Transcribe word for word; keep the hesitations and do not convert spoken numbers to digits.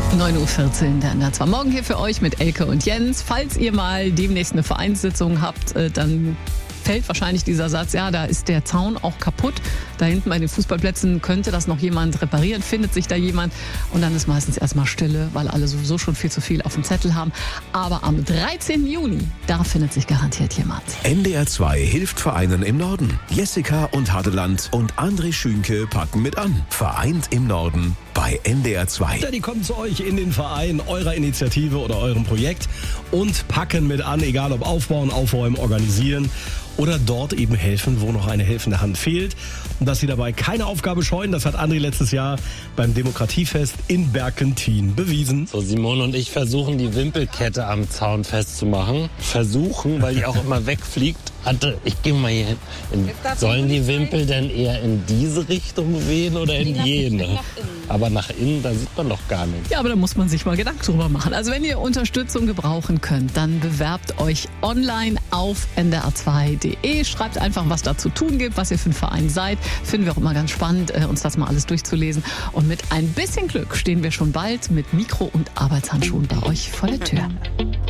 neun Uhr vierzehn, der N D R zwei. Morgen hier für euch mit Elke und Jens. Falls ihr mal demnächst eine Vereinssitzung habt, dann fällt wahrscheinlich dieser Satz, ja, da ist der Zaun auch kaputt. Da hinten bei den Fußballplätzen könnte das noch jemand reparieren, findet sich da jemand. Und dann ist meistens erstmal Stille, weil alle sowieso schon viel zu viel auf dem Zettel haben. Aber am dreizehnten Juni, da findet sich garantiert jemand. N D R zwei hilft Vereinen im Norden. Jessica und Hadeland und André Schünke packen mit an. Vereint im Norden bei N D R zwei. Ja, die kommen zu euch in den Verein eurer Initiative oder eurem Projekt und packen mit an, egal ob aufbauen, aufräumen, organisieren oder dort eben helfen, wo noch eine helfende Hand fehlt. Und dass sie dabei keine Aufgabe scheuen, das hat André letztes Jahr beim Demokratiefest in Berkentin bewiesen. So, Simone und ich versuchen, die Wimpelkette am Zaun festzumachen. Versuchen, weil die auch immer wegfliegt. Warte, ich gehe mal hier hin. In, sollen die Wimpel denn eher in diese Richtung wehen oder in jene? Aber nach innen, da sieht man doch gar nichts. Ja, aber da muss man sich mal Gedanken drüber machen. Also wenn ihr Unterstützung gebrauchen könnt, dann bewerbt euch online auf N D R zwei punkt de. Schreibt einfach, was da zu tun gibt, was ihr für ein Verein seid. Finden wir auch immer ganz spannend, uns das mal alles durchzulesen. Und mit ein bisschen Glück stehen wir schon bald mit Mikro und Arbeitshandschuhen bei euch vor der Tür.